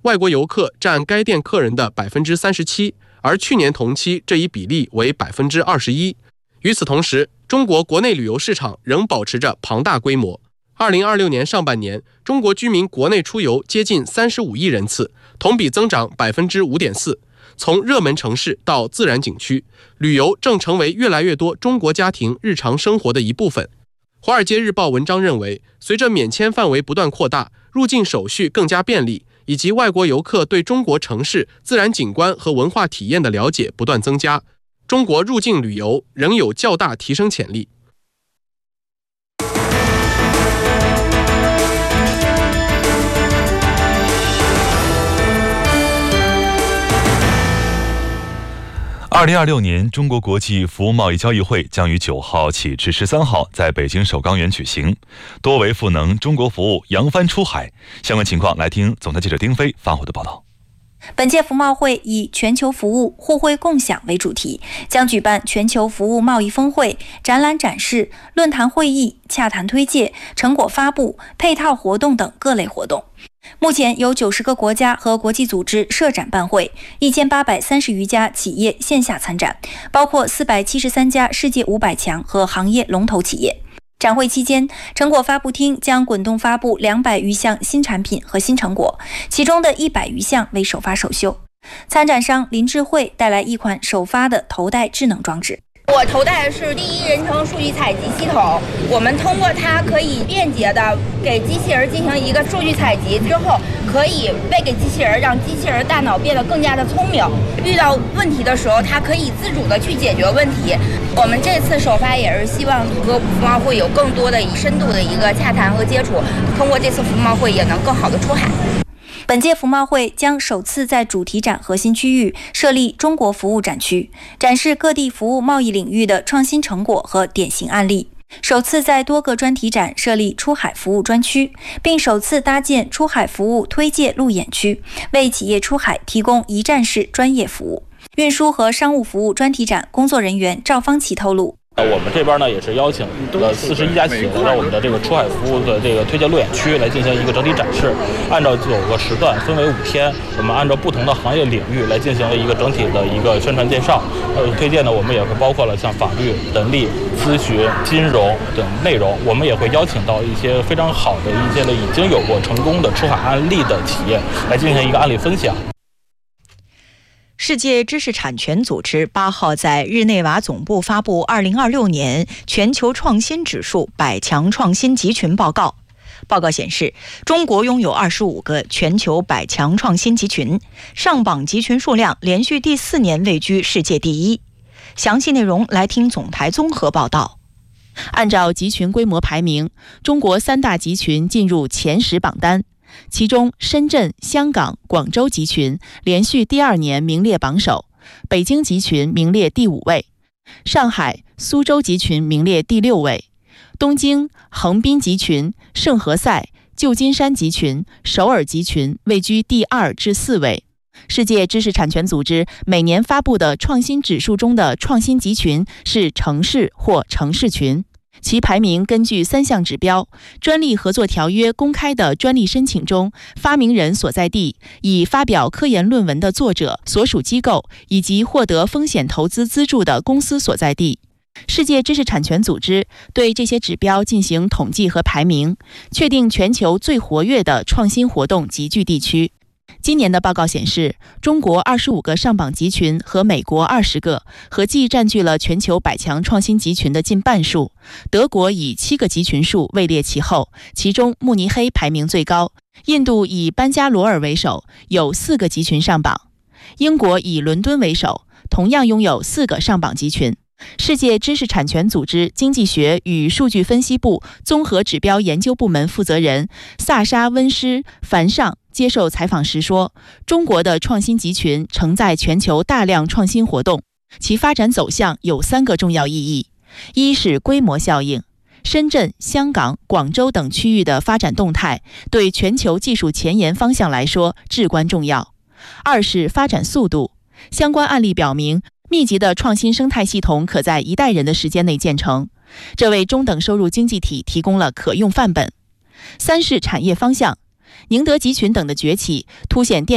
外国游客占该店客人的 37%， 而去年同期这一比例为 21%。 与此同时，中国国内旅游市场仍保持着庞大规模。2026年上半年，中国居民国内出游接近35亿人次，同比增长 5.4%。 从热门城市到自然景区，旅游正成为越来越多中国家庭日常生活的一部分。华尔街日报文章认为，随着免签范围不断扩大，入境手续更加便利，以及外国游客对中国城市自然景观和文化体验的了解不断增加，中国入境旅游仍有较大提升潜力。 2026年中国国际服务贸易交易会将于9号起至13号在北京首钢园举行，多维赋能中国服务扬帆出海。相关情况来听总台记者丁飞发回的报道。 本届服贸会以全球服务互惠共享为主题，将举办全球服务贸易峰会、展览展示、论坛会议、洽谈推介、成果发布、配套活动等各类活动。目前有90个国家和国际组织设展办会，1830余家企业线下参展，包括473家世界500强和行业龙头企业。展会期间，成果发布厅将滚动发布200余项新产品和新成果，其中的100余项为首发首秀。参展商林智慧带来一款首发的头戴智能装置。 我头戴的是第一人称数据采集系统，我们通过它可以便捷的给机器人进行一个数据采集之后，可以喂给机器人，让机器人大脑变得更加的聪明。遇到问题的时候，它可以自主的去解决问题。我们这次首发也是希望和服贸会有更多的深度的一个洽谈和接触，通过这次服贸会也能更好的出海。 本届服贸会将首次在主题展核心区域设立中国服务展区，展示各地服务贸易领域的创新成果和典型案例。首次在多个专题展设立出海服务专区，并首次搭建出海服务推介路演区，为企业出海提供一站式专业服务。运输和商务服务专题展工作人员赵方奇透露， 我们这边呢也是邀请41家企业来到我们的这个出海服务的这个推介路演区来进行一个整体展示，按照9个时段分为5天，我们按照不同的行业领域来进行一个整体的一个宣传介绍。推荐呢我们也会包括了像法律、人力、咨询、金融等内容，我们也会邀请到一些非常好的一些已经有过成功的出海案例的企业来进行一个案例分享。 世界知识产权组织8号在日内瓦总部发布2026年全球创新指数100强创新集群报告。报告显示，中国拥有25个全球100强创新集群，上榜集群数量连续第4年位居世界第一。详细内容来听总台综合报道。 按照集群规模排名，中国3大集群进入前10榜单。其中，深圳、香港、广州集群连续第2年名列榜首，北京集群名列第5位，上海、苏州集群名列第6位，东京、横滨集群、圣何塞、旧金山集群、首尔集群位居第2至4位。世界知识产权组织每年发布的创新指数中的创新集群是城市或城市群。其排名根据3项指标：专利合作条约公开的专利申请中发明人所在地、已发表科研论文的作者所属机构以及获得风险投资资助的公司所在地。世界知识产权组织对这些指标进行统计和排名，确定全球最活跃的创新活动集聚地区。今年的报告显示，中国25个上榜集群和美国20个合计占据了全球100强创新集群的近半数。德国以7个集群数位列其后，其中慕尼黑排名最高。印度以班加罗尔为首，有4个集群上榜。英国以伦敦为首，同样拥有4个上榜集群。世界知识产权组织经济学与数据分析部综合指标研究部门负责人萨沙温施凡上接受采访时说，中国的创新集群承载全球大量创新活动，其发展走向有3个重要意义：一是规模效应，深圳、香港、广州等区域的发展动态对全球技术前沿方向来说至关重要；二是发展速度，相关案例表明，密集的创新生态系统可在1代人的时间内建成，这为中等收入经济体提供了可用范本；三是产业方向，宁德集群等的崛起凸显电